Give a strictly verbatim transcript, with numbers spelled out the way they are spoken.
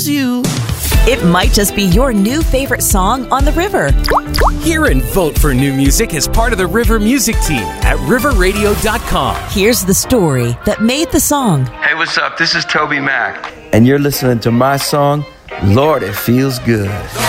loves you. It might just be your new favorite song on the river. Hear and vote for new music as part of the River Music Team at river radio dot com. Here's the story that made the song. Hey, what's up? This is Toby Mac. And you're listening to my song, Lord, It Feels Good.